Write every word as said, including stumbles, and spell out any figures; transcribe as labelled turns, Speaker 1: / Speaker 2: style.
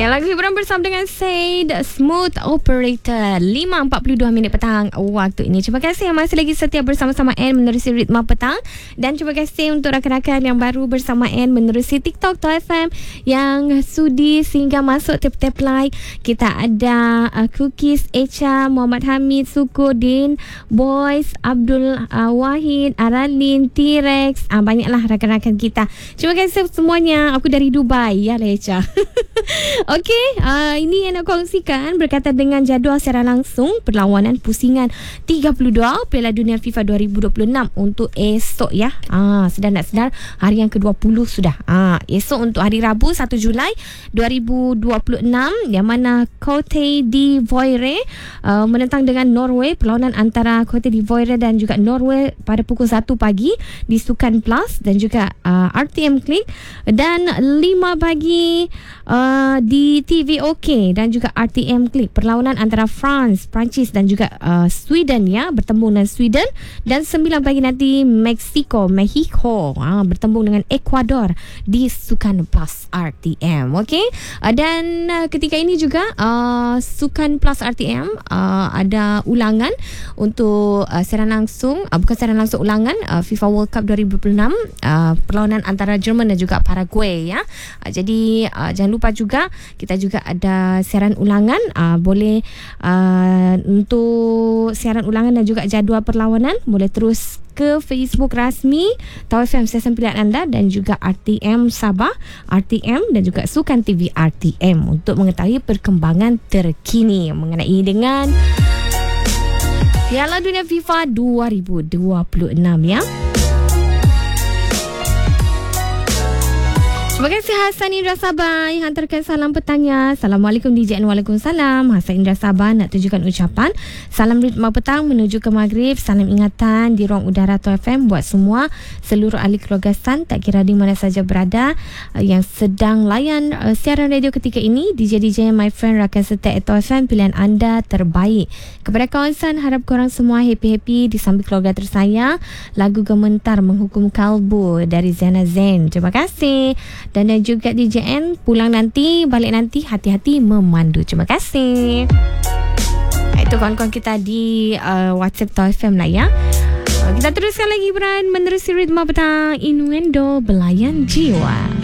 Speaker 1: Okey, lagu hiburan bersama dengan Said, Smooth Operator. lima empat puluh dua minit petang waktu ini. Terima kasih yang masih lagi setia bersama-sama N menerusi Ritma Petang. Dan terima kasih untuk rakan-rakan yang baru bersama N menerusi TikTok Toh F M yang sudi sehingga masuk tap-tap like. Kita ada uh, Cookies, Echa, Muhammad Hamid, Sukudin, Boys, Abdul uh, Wahid, Aralin, T-Rex. Uh, banyaklah rakan-rakan kita. Terima kasih semuanya. Aku dari Dubai. Ya lah Echa. Okey, uh, ini yang nak kongsikan berkaitan dengan jadual secara langsung perlawanan pusingan tiga puluh dua Piala Dunia FIFA dua ribu dua puluh enam untuk esok ya. Ah, sedar nak sedar hari yang ke dua puluh sudah. Ah, esok untuk hari Rabu satu Julai dua ribu dua puluh enam yang mana Cote d'Ivoire uh, menentang dengan Norway. Perlawanan antara Cote d'Ivoire dan juga Norway pada pukul satu pagi di Sukan Plus dan juga uh, R T M Klik, dan lima pagi uh, di T V OK dan juga R T M Klik. Perlawanan antara France, Perancis dan juga uh, Sweden ya, bertembung dengan Sweden. Dan sembilan pagi nanti Mexico, Mexico uh, bertembung dengan Ecuador di Sukan Plus R T M. Okey, uh, dan uh, ketika ini juga uh, Sukan Plus R T M uh, ada ulangan untuk uh, siaran langsung, uh, bukan siaran langsung, ulangan uh, FIFA World Cup dua ribu dua puluh enam, uh, perlawanan antara Jerman dan juga Paraguay ya. Uh, jadi uh, jangan lupa juga kita juga ada siaran ulangan. Uh, boleh uh, untuk siaran ulangan dan juga jadual perlawanan boleh terus ke Facebook rasmi Toh F M stesen pilihan anda dan juga R T M Sabah, R T M dan juga Sukan T V R T M untuk mengetahui perkembangan terkini mengenai dengan Piala Dunia FIFA dua ribu dua puluh enam ya. Terima kasih Hasan Indra Sabah yang hantarkan salam petangnya. Assalamualaikum D J N. Waalaikumsalam. Hasan Indra Sabah nak tujukan ucapan salam Ritma Petang menuju ke Maghrib. Salam ingatan di ruang udara Toh F M buat semua seluruh ahli keluarga San, tak kira di mana saja berada, uh, yang sedang layan uh, siaran radio ketika ini. D J D J my friend rakan setia Toh F M, pilihan anda terbaik. Kepada kawan San, harap korang semua happy-happy di samping keluarga tersayang. Lagu Gementar Menghukum Kalbu dari Zena Zen. Terima kasih. Dan, dan juga D J N, pulang nanti, balik nanti, hati-hati memandu. Terima kasih. Itu kawan-kawan kita di uh, WhatsApp Toh F M lah ya. Uh, kita teruskan lagi hiburan menerusi Ritma Petang, Innuendo Belayan Jiwa.